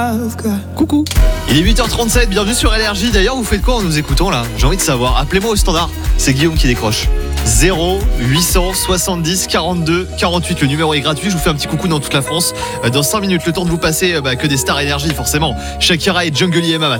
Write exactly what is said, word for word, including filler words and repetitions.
Coucou. Il est huit heures trente-sept, bienvenue sur Énergie. D'ailleurs, vous faites quoi en nous écoutant là? J'ai envie de savoir. Appelez-moi au standard. C'est Guillaume qui décroche. zéro huit cent soixante-dix quarante-deux quarante-huit. Le numéro est gratuit. Je vous fais un petit coucou dans toute la France. Dans cinq minutes, le temps de vous passer bah, que des stars Énergie, forcément. Shakira et Jungle I M A maintenant.